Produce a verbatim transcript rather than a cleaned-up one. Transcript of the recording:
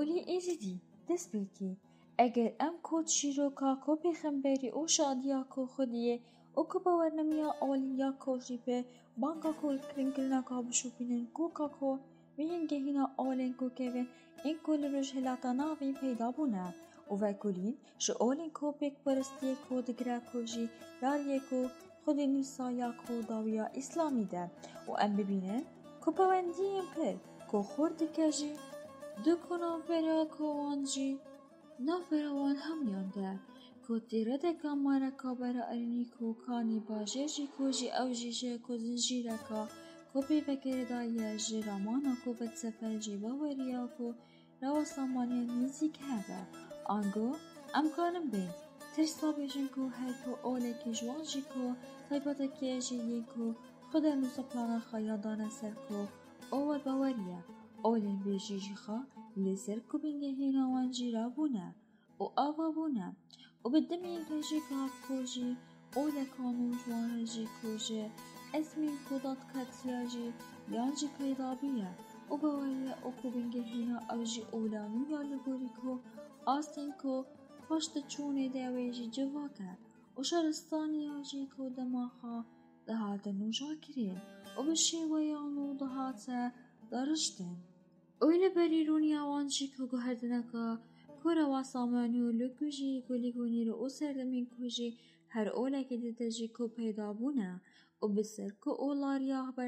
اولی ایزیدی دست بیکی اگر ام کود شیروکا کو پیغمبری او شادیا کو خودیه او کو باورنمیا اولیا کو جیبه بانکا کو کرنکلنا کا بشوپینن کو کا کو وین گهینا اولین کو کهون این کل روش هلاتا ناوین پیدا بونه و وکولین شو اولین کو پیک پرستیه کو دگرا کو جی یاریه کو خود نیسایا کو داویا اسلامی ده و ام ببینن کو پوندیم پر کو خورد کجی دو کنافرا کو وانجی نافروان هم یانده کو تیره ده کامارا کابرا ارنی کو کانی باجه جی کو جی او جی جه کو زنجیره کا کو پی فکر دایه جی رامانا کو بد سفر جی باوریا کو روا سامانیا نیزیک هبه آنگو امکانم بین ترسا بیجن کو هر کو اوله که جوان جی کو طیباتا که جی یه کو خود نوزا پلانا خیادانه سر کو اوه باوریا اولین بیجی جی خوا لسر کو بینگه هینا وانجی را بونه و آوا بونه و بدمی کجی کاف کوجی اوله کانو جوان جی کوجی اسمین کودات کتیا جی یانجی پیدا بیه و باوریا او کو بینگه هینا اوجی اولانو یا لگوری کو آستین کو پشت چونه دوی جی جواکه و شرستانی جی کو دماغا دهات نوجا کرین و بشی ویانو دهات دارشتن öyle berirun yavanci kogu herdinaka kura wasamani lükuji kuliguniri o serdemin kuji her ola kediteci ko peyda buna o biser ko olar ya